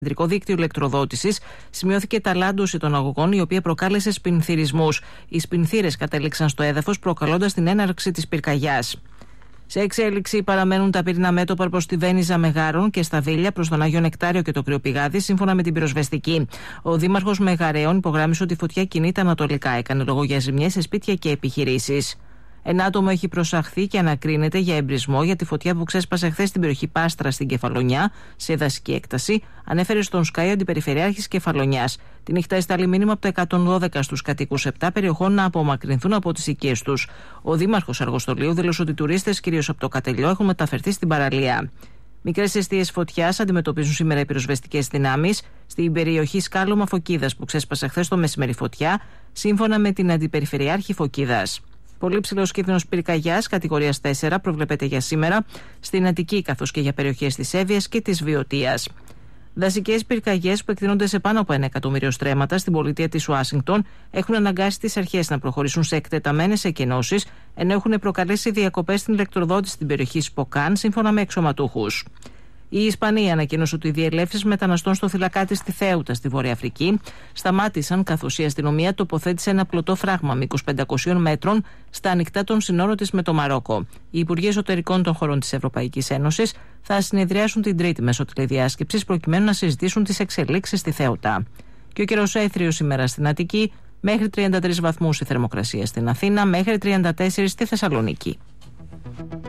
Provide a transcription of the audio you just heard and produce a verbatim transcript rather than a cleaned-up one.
κεντρικό δίκτυο ηλεκτροδότησης σημειώθηκε ταλάντωση των αγωγών, η οποία προκάλεσε σπινθυρισμούς. Οι σπινθύρες κατέληξαν στο έδαφος, προκαλώντας την έναρξη της πυρκαγιάς. Σε εξέλιξη παραμένουν τα πυρηνά μέτωπα προς τη Βένιζα Μεγάρων και στα Βίλια προς τον Άγιο Νεκτάριο και το Κρυοπηγάδι, σύμφωνα με την πυροσβεστική. Ο δήμαρχος Μεγαρέων υπογράμμισε ότι η φωτιά κινείται ανατολικά. Έκανε λόγο για ζημιές σε σπίτια και επιχειρήσεις. Ένα άτομο έχει προσαχθεί και ανακρίνεται για εμπρισμό για τη φωτιά που ξέσπασε χθες στην περιοχή Πάστρα στην Κεφαλονιά, σε δασική έκταση, ανέφερε στον Sky ο αντιπεριφερειάρχης Κεφαλονιάς. Τη νύχτα έσταλει μήνυμα από το εκατόν δώδεκα στους κατοίκους επτά περιοχών να απομακρυνθούν από τις οικίες τους. Ο δήμαρχος Αργοστολίου δήλωσε ότι οι τουρίστες, κυρίως από το Κατελιό, έχουν μεταφερθεί στην παραλία. Μικρές αιστείες φωτιάς αντιμετωπίζουν σήμερα οι πυροσβεστικές δυνάμεις στην περιοχή Σκάλωμα Φωκίδας που ξέσπασε χθες το μεσημέρι φωτιά, σύμφωνα με την αντιπεριφερειάρχη Φωκίδας. Πολύ ψηλός κίνδυνος πυρκαγιάς κατηγορίας τέσσερα προβλέπεται για σήμερα στην Αττική, καθώς και για περιοχές της Εύβοιας και της Βιωτίας. Δασικές πυρκαγιές που εκτείνονται σε πάνω από ένα εκατομμύριο στρέμματα στην πολιτεία της Ουάσιγκτον έχουν αναγκάσει τις αρχές να προχωρήσουν σε εκτεταμένες εκκενώσεις, ενώ έχουν προκαλέσει διακοπές στην ηλεκτροδότηση στην περιοχή Σποκάν, σύμφωνα με εξωματούχους. Η Ισπανία ανακοίνωσε ότι οι διελεύσεις μεταναστών στο θυλακάτι στη Θέουτα, στη Βόρεια Αφρική, σταμάτησαν καθώς η αστυνομία τοποθέτησε ένα πλωτό φράγμα μήκους πεντακοσίων μέτρων στα ανοιχτά των συνόρων της με το Μαρόκο. Οι Υπουργοί Εσωτερικών των χωρών της Ευρωπαϊκής Ένωσης θα συνεδριάσουν την Τρίτη μέσω τηλεδιάσκεψης προκειμένου να συζητήσουν τις εξελίξεις στη Θέουτα. Και ο καιρός έθριος σήμερα στην Αττική, μέχρι τριάντα τρεις βαθμούς η θερμοκρασία στην Αθήνα, μέχρι τριάντα τέσσερα στη Θεσσαλονίκη.